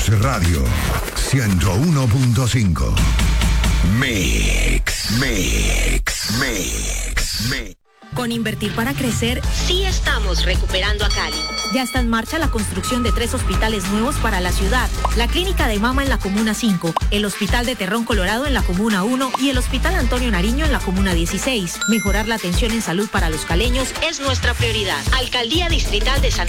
Radio 101.5. Mix. Con Invertir para Crecer, sí estamos recuperando a Cali. Ya está en marcha la construcción de 3 hospitales nuevos para la ciudad. La Clínica de Mama en la Comuna 5, el Hospital de Terrón Colorado en la Comuna 1 y el Hospital Antonio Nariño en la Comuna 16. Mejorar la atención en salud para los caleños es nuestra prioridad. Alcaldía Distrital de San